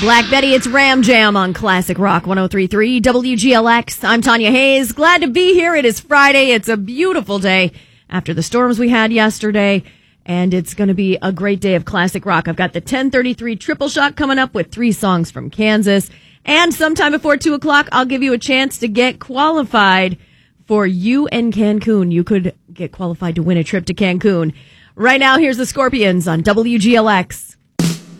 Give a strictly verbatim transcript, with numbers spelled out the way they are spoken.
Black Betty, it's Ram Jam on Classic Rock one oh three point three W G L X. I'm Tanya Hayes. Glad to be here. It is Friday. It's a beautiful day after the storms we had yesterday, and it's going to be a great day of classic rock. I've got the ten thirty-three Triple Shot coming up with three songs from Kansas, and sometime before two o'clock, I'll give you a chance to get qualified for you and Cancun. You could get qualified to win a trip to Cancun. Right now, here's the Scorpions on W G L X.